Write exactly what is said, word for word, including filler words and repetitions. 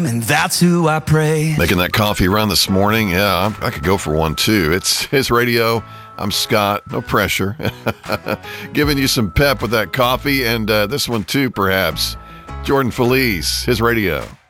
And that's who I pray. Making that coffee run this morning. Yeah, I, I could go for one too. It's His Radio. I'm Scott. No pressure. Giving you some pep with that coffee and uh, this one too, perhaps. Jordan Feliz, His Radio.